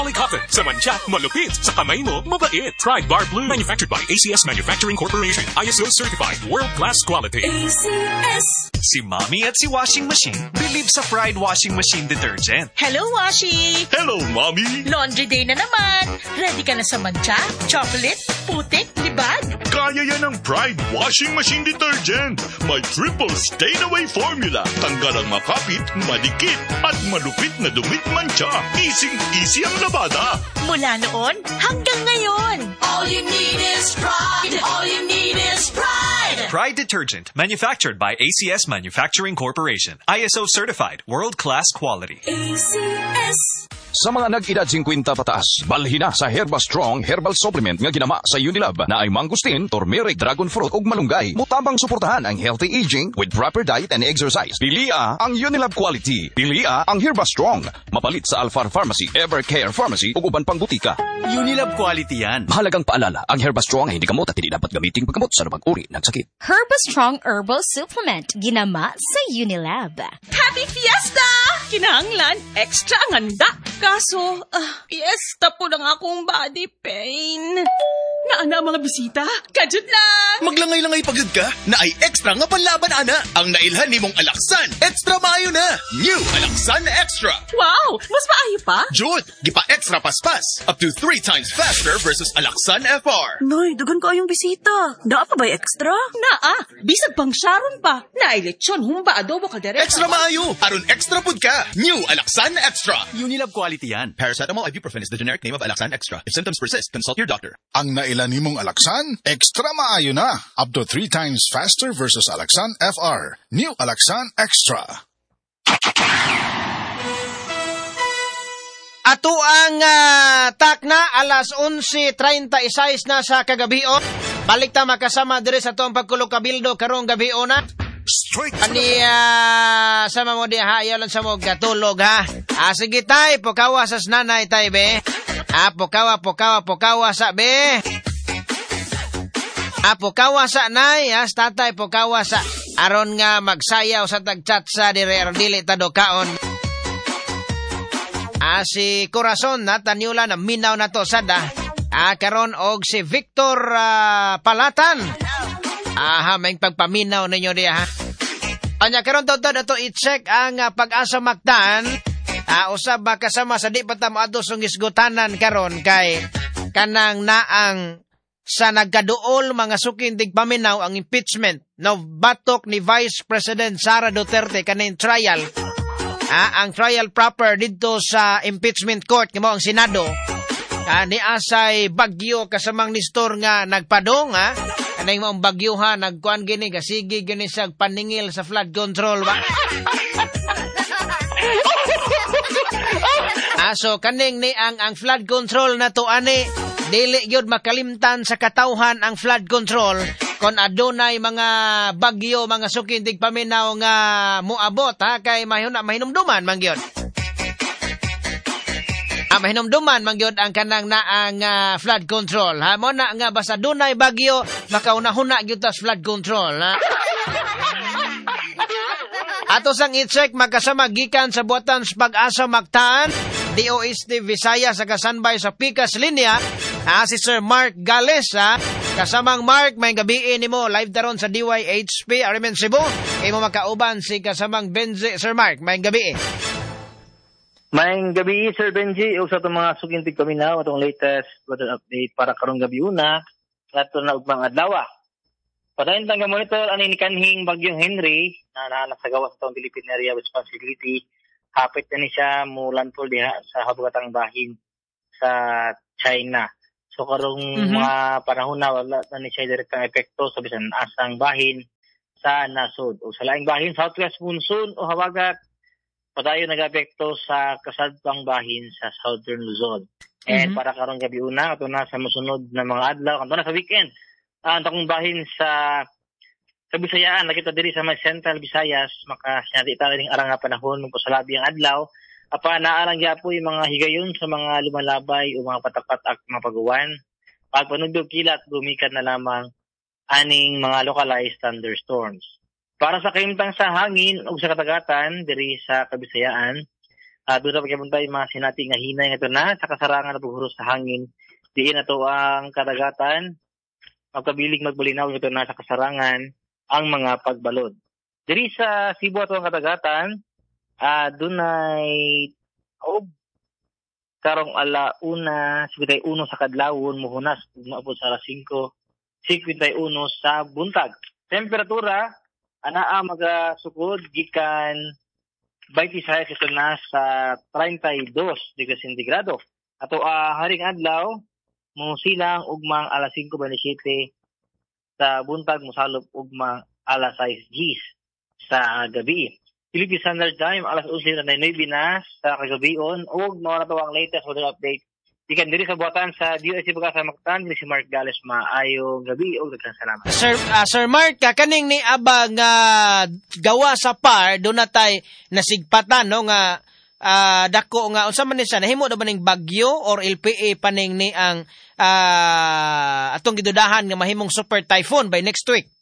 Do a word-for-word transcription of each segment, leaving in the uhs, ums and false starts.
Polycotton. Sa mancha, malupit. Sa kamay mo, mabait. Pride Bar Blue. Manufactured by A C S Manufacturing Corporation. I S O certified. World-class quality. A C S. Si Mommy at si Washing Machine believe sa Pride Washing Machine Detergent. Hello, Washi! Hello, Mommy! Laundry day na naman. Ready ka na sa mancha, chocolate, putik, libag? Kaya yan ang Pride Washing Machine Detergent. May triple stain-away formula. Tanggal ang makapit, madikit, at malupit na dumit mancha. Easy-easy ang labada. Mula noon hanggang ngayon. All you need is pride. All you need is pride. Pride Detergent, manufactured by A C S Manufacturing Corporation. I S O certified. World-class quality. A C S. Sa mga nag-edad fifty pataas, balhin na sa Herba Strong Herbal Supplement nga ginama sa Unilab na ay mangustin, turmeric, dragon fruit ug malunggay. Mutabang suportahan ang healthy aging with proper diet and exercise. Pilia ang Unilab quality. Pilia ang Herba Strong. Mapalit sa Alfar Pharmacy, Evercare Pharmacy ug uban pang butika. Unilab quality yan. Mahalagang paalala, ang Herba Strong ay hindi gamot at hindi dapat gamitin paggamot sa anumang uri ng sakit. Herba Strong Herbal Supplement, ginama sa Unilab. Happy Fiesta! Kinahanglan, extra ang handa. Kaso, uh, fiesta po lang akong body pain. Naana mga bisita? Kajud lang! Maglangay-langay pagod ka na ay extra nga panlaban, ana. Ang nailhan ni mong Alaksan, extra maayo na. New Alaksan Extra. Wow! Mas maayo pa? Jud, gipa extra paspas. Up to three times faster versus Alaksan F R. Noy, dugan ko ayong bisita. Daa pa ba extra? Naa, bisag pang Sharon pa. Nailetsyon, humba adobo kaldereta. Extra maayo. Aron extra pud ka. New Alaksan Extra. Unilab quality yan. Paracetamol ibuprofen is the generic name of Alaksan Extra. If symptoms persist, consult your doctor. Ang nailan nimong Alaksan, extra maayo na. Up to three times faster versus Alaksan F R. New Alaksan Extra. Ato ang uh, takna alas onse treinta-seis na sa kagabion. Balik ta makasama dire sa tuong pagkulo-kabildo karong gabion na. Ani uh, sama mo diha ayo lang sa mo gatulog ha. Ah, sige tay, pokawa sa nanay tay be. Ah, pokawa pokawa pokawa sa be. Ah, pokawa sa nay, ha, tatay pokawa sa aron nga magsayaw sa tagchat sa dire aron dili ta dokaon. Ah, si Corazon na tanyula na minaw na to sada. Ah, karon og si Victor uh, Palatan. Aha, may pagpaminaw ninyo diya ha. Anya karon to to i-check ang uh, pag-asa maktan. Ah, usab ba kasama sa di pa ta moadto sa isgutanan karon kay kanang naang sa nagkaduol mga suking tigpaminaw ang impeachment no batok ni Vice President Sara Duterte kaning trial. Ah, ang trial proper dito sa impeachment court kamo ang Senado. Ah, ni asay bagyo kasamang nistor nga nagpadong ha. Kanay mo ang bagyo ha nagkuan gini gasigi gini sa paningil sa flood control ba. Ah, so kaning ni ang ang flood control na to ani dili gyud makalimtan sa katawhan ang flood control kon adunay mga bagyo mga sukin tigpaminaw nga moabot ha kay mahina mahinumduman man gyud. Ah, mahinumduman man gyud ang kanang naang uh, flood control ha mo na nga basta dunay bagyo makauna-huna gyud tas flood control ha. Ato sang i-check magkasama gikan sa buatan sa pag-asa magtaan D O H T Visayas sa kasanbay sa Pikas Linya. Ah, si Sir Mark Gales ha. Kasamang Mark, may gabi nimo live daron sa D Y H P Arimen Cebu. Imo makauban si kasamang Benji. Sir Mark, may gabi. May gabi Sir Benji ug sa itong mga sugintig kami na atong latest weather update para karong gabi una ato na ugmang adlaw. Padayon tang monitor ani ni kanhing bagyong Henry na naa sa gawas sa Philippine Area of Responsibility. Hapit na ni siya mulanpol diha sa habagatang bahin sa China. So karong mm-hmm. mga panahon na wala na ni siya direktang epekto sa bisan asang bahin sa nasod o sa laing bahin southwest monsoon o habagat padayon nag-epekto sa kasadpang bahin sa southern Luzon. And mm-hmm. para karong gabi una ato na sa mosunod na mga adlaw kanto na sa weekend. Uh, ang takong bahin sa sa Bisayaan nakita diri sa mga Central Visayas maka sinati ta ning arang nga panahon mong pasalabi ang adlaw apa naarang gyapoy mga higayon sa mga lumalabay o mga patak-patak mga paguwan pagpanudog kilat gumikan na lamang aning mga localized thunderstorms. Para sa kahimtang sa hangin o sa katagatan diri sa Kabisayaan Uh, Doon na pagkabuntay mga sinati nga hinay nga ito na sa kasarangan na paghuros sa hangin. Diin na to ang kadagatan. Magkabilig magbulinaw ito na sa kasarangan ang mga pagbalod. Diri sa Cebu ato ang kadagatan, uh, doon ay oh, karong ala una, sibitay uno sa kadlawon, muhunas, umabot sa alas singko, sibitay uno sa buntag. Temperatura, anaa magasukod, gikan twenty-six ito na sa thirty-two degree centigrado. Ato uh, haring adlaw, musilang ugmang alas singko twenty-seven sa buntag, musalop ugmang alas sais gis sa gabi. Philippine Standard Time, alas eleven na nine na sa kagabion. O mga nato ang latest weather update. Ikan diri sa buhatan sa D O S C Pagasa Mactan, ni si Mark Gales, maayong gabi o daghang salamat. Sir uh, Sir Mark, kaning ni abang uh, gawa sa par do natay nasigpatan no nga uh, dako nga unsa man ni sa nahimo daw maning bagyo or L P A paning ni ang uh, atong gidudahan nga mahimong super typhoon by next week.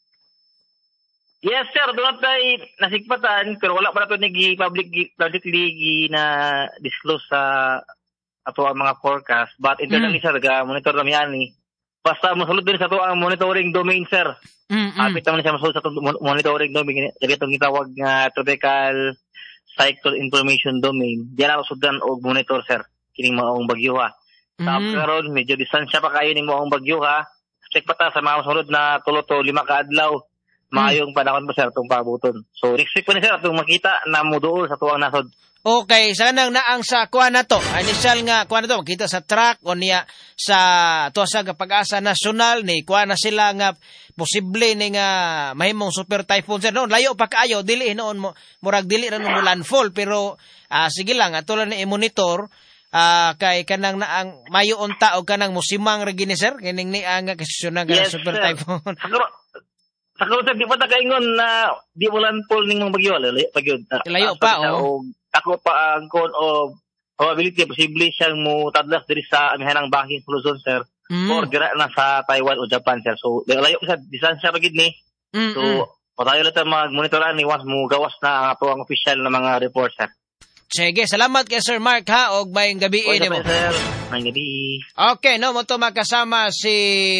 Yes, sir. Doon tayo nasigpatan, pero wala pa na ito nag-public, publicly na disclose sa ato ang mga forecast. But internally, mm. sir, monitor namin yan. Eh. Basta masulod din sa ito ang monitoring domain, sir. Mm-mm. Apit naman siya masulod sa ito monitoring domain. Jadi itong gitawag nga tropical cycle information domain. Diyan ako sudan o monitor, sir. Kining maong bagyo, ha. Mm-hmm. Tapos karon medyo distansya pa kayo ng maong bagyo, ha. Check pa ta sa mga masulod na tulo to lima ka adlaw. Maayong panahon pa, sir, itong pabuton. So, next week pa ni sir, itong makita na muduol sa tuwang nasod. Okay, sanang naang sa kuha na to. Initial nga, kuha na to, makita sa track o niya sa tuwasa nga Pag-asa National, ni kuha na sila nga posible ni nga mahimong super typhoon, sir. Noon, layo pa kaayo, dili, noon, murag dili rin mo landfall, pero uh, sige lang, ato lang na i-monitor, uh, kay kanang naang mayo unta o kanang musimang regini, sir, kining ni ang kasisyon nga yes, super sir. typhoon. Sa karon sir, di pa ta kaingon na di mo landfall ning mga bagyo, layo pa gyud. Layo pa o. Ako pa ang kon o probability posible siyang mo tadlas diri sa amihanang bangking Luzon, sir. Mm. Or dira na sa Taiwan o Japan, sir. So, layo sa distansya pa gid ni. Mm-mm. So, patayo lang ta mag-monitoran ni once mo gawas na ang ato ang official na mga report, sir. Sige, salamat kay Sir Mark, ha, og mayong gabi okay, mo. Sir, mayong gabi. Okay, no, mo to makasama si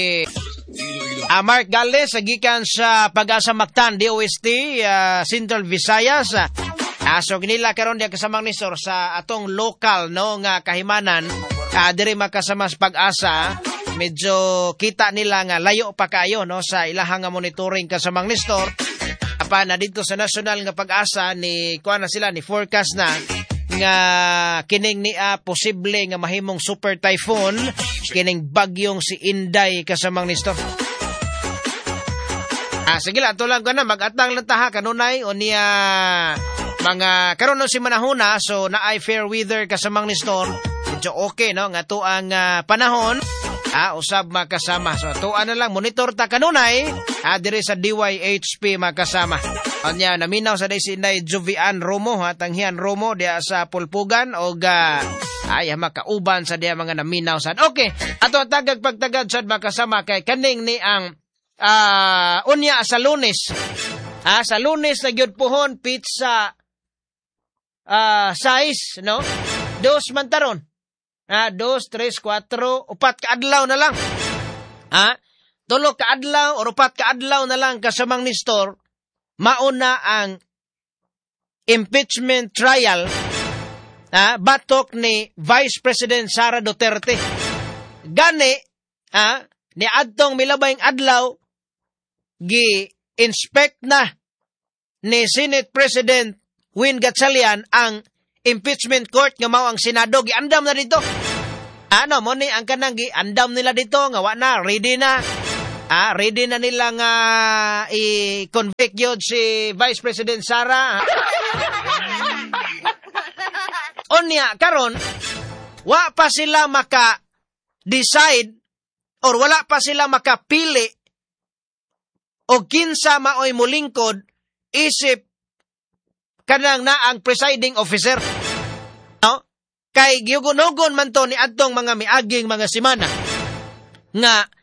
uh, Mark Gales, gikan sa Pag-asa Mactan, D O S T, uh, Central Visayas. Uh, so, ginila karon diya kasamang ni Sir sa atong local, no, nga kahimanan, uh, diri makasama sa Pag-asa, medyo kita nila nga layo pa kayo, no, sa ilahang nga monitoring kasamang ni Sir. Pa na dito sa national nga Pag-asa ni kuha na sila ni forecast na nga kining ni uh, posible nga mahimong super typhoon kining bagyong si Inday kasamang nisto. Ah sige lang, ato lang ko na mag-atang lang taha kanunay o niya mga karon no si manahuna, so naay fair weather kasamang nisto. Medyo okay, no, nga to ang uh, panahon. Ah, usab makasama. So, tuan na lang, monitor ta kanunay, ah, dire sa D Y H P makasama. Anya, naminaw sa day si Inday Jovian Romo, ha, tanghian Romo, diya sa Pulpugan, o ga, ay, makauban sa diya mga naminaw sa. Okay, ato tagag pagtagad sa makasama kay kaning ni ang, ah, uh, unya sa Lunes. Ah, sa Lunes, nagyod pohon, pizza, ah, uh, size, no? Dos mantaron. Ah, dos, tres, cuatro, upat kaadlaw na lang. Ah, tulo kaadlaw o upat kaadlaw na lang kasamang ni Store, mauna ang impeachment trial, ah, batok ni Vice President Sara Duterte. Gani, ah, ni adtong milabayng adlaw, gi-inspect na ni Senate President Win Gatchalian ang impeachment court nga mao ang Senado, giandam na dito. Ano mo ni ang kanang giandam nila dito nga wa na ready na. Ah, ready na nila nga i-convict yun si Vice President Sara. Onya karon wa pa sila maka decide or wala pa sila makapili o kinsa maoy molingkod isip kanang na ang presiding officer. No? Kay giyugon-ugon man to ni adtong mga miaging mga semana nga